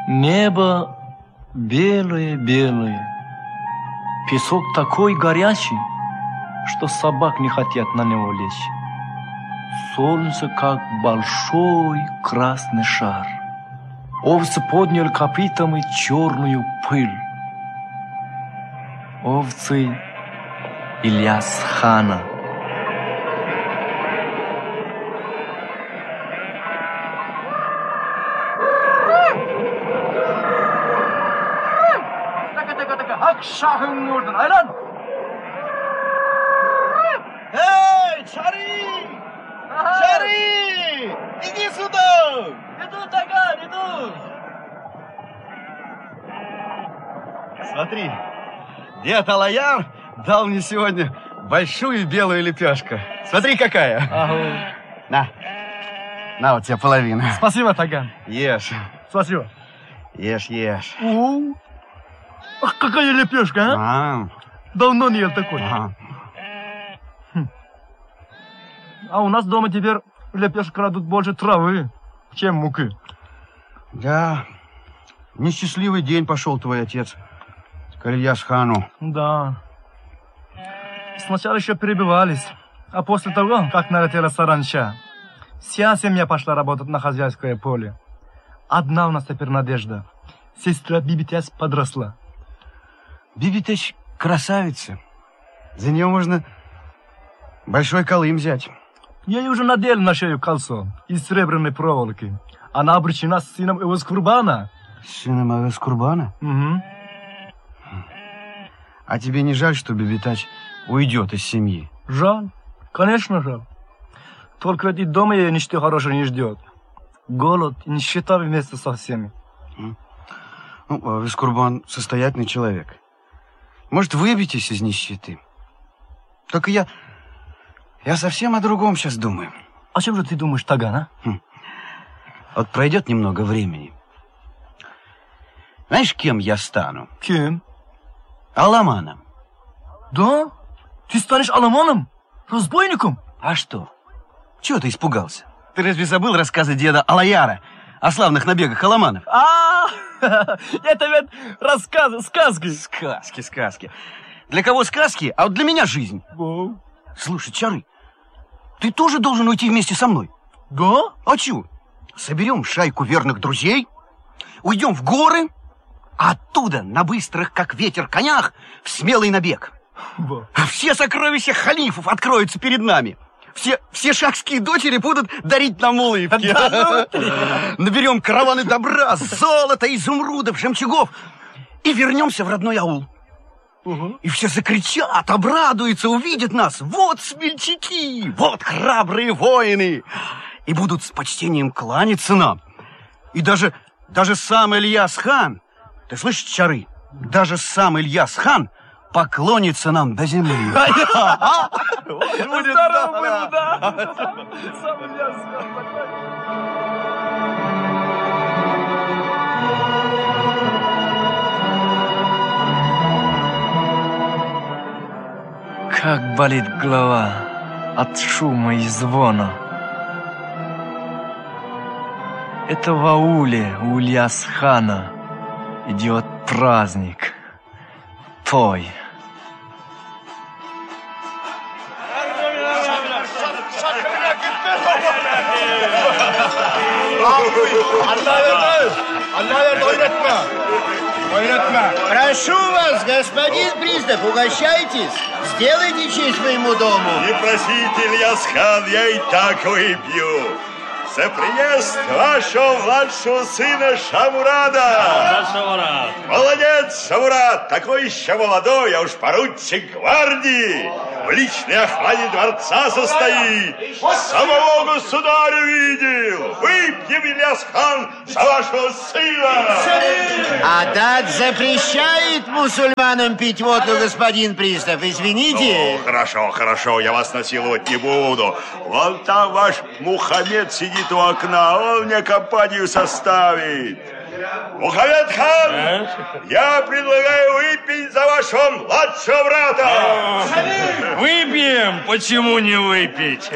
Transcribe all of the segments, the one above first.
Небо белое-белое, песок такой горячий, что собак не хотят на него лечь. Солнце, как большой красный шар. Овцы подняли копытами черную пыль. Овцы Ильяс-хана. Şahın oradan aylan. Эй, Чари! Чари! Иди сюда! Иду, Таган, иду. Смотри, дед Алаяр дал мне сегодня большую белую лепешку. Смотри, какая. Ага. На вот тебе половина. Спасибо, Таган. Ешь. Спасибо. Ешь. Ах, какая лепешка, а? Давно не ел такой. А у нас дома теперь лепешек крадут больше травы, чем муки. Да, несчастливый день пошел твой отец к Ильяс-хану. Да. Сначала еще перебивались, а после того, как налетела саранча, вся семья пошла работать на хозяйское поле. Одна у нас теперь надежда. Сестра Бибитяс подросла. Бибитяс красавица. За нее можно большой колым взять. Ей уже надели на шею кольцо из серебряной проволоки. Она обречена с сыном Эвескурбана. Сыном Эвескурбана? Угу. А тебе не жаль, что Бибитяс уйдет из семьи? Жаль. Конечно, жаль. Только ведь и дома ее ничто хорошего не ждет. Голод и нищета вместе со всеми. Ну, Эвескурбан состоятельный человек. Может, выберетесь из нищеты? Только я совсем о другом сейчас думаю. О чем же ты думаешь, Таган, а? Вот пройдет немного времени. Знаешь, кем я стану? Кем? Аламаном. Да? Ты станешь аламаном? Разбойником? А что? Чего ты испугался? Ты разве забыл рассказы деда Алаяра о славных набегах аламанов? Это ведь рассказы, сказки. Сказки. Для кого сказки, а вот для меня жизнь. Wow. Слушай, Чары, ты тоже должен уйти вместе со мной. Да? А чё? Соберем шайку верных друзей, уйдем в горы, а оттуда на быстрых, как ветер, конях в смелый набег. Wow. Все сокровища халифов откроются перед нами. Все шахские дочери будут дарить нам улыбки. Наберем караваны добра, золота, изумрудов, жемчугов и вернемся в родной аул. И все закричат, обрадуются, увидят нас. Вот смельчаки, вот храбрые воины. И будут с почтением кланяться нам. И даже сам Ильяс-хан, ты слышишь, Чары, даже сам Ильяс-хан поклонится нам до земли. Здорово было, да. Сам Ильяс-хан поклонится. Как болит голова от шума и звона. Это в ауле у Ильяс-хана идет праздник. Той. Прошу вас, господин пристав, угощайтесь. Сделайте честь моему дому. Не просите, Ильяс-хан, я и так выпью. За приезд вашего младшего сына Шамурада. Да, Шамурад. Молодец, Шамурад, такой еще молодой, а уж поручик гвардии. В личной охране дворца состоит. Самого государя видел. Выпьем, Ильяс-хан, за вашего сына. А дат запрещает мусульманам пить водку, господин пристав. Извините. Ну, хорошо, я вас насиловать не буду. Вон там ваш Мухаммед сидит у окна, он мне компанию составит. Мухаммед-хан, я предлагаю выпить за вашего младшего брата. Выпьем, почему не выпить?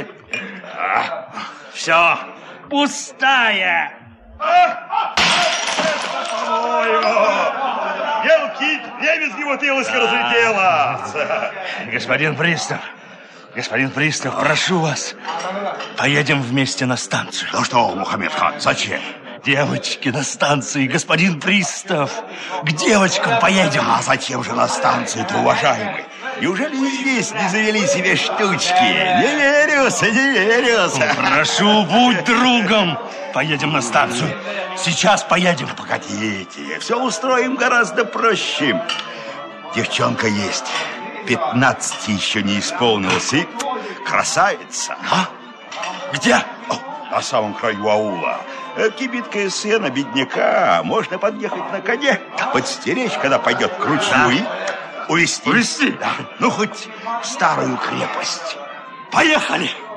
Все, пустая. бутылочка разлетелась. Господин пристав, прошу вас, поедем вместе на станцию. Ну что, Мухаммед хан, зачем? Девочки на станции, господин пристав. К девочкам поедем. А зачем же на станцию-то, уважаемый? Неужели вы здесь не завели себе штучки? Не верю. Прошу, будь другом. Поедем на станцию. Сейчас поедем. Погодите, все устроим гораздо проще. Девчонка есть. 15 еще не исполнилось. И красавица. А? Где? На самом краю аула. Кибиткая сена бедняка. Можно подъехать на коне, подстеречь, когда пойдет к ручью, и увезти. Увезти? Да. Ну, хоть в старую крепость. Поехали!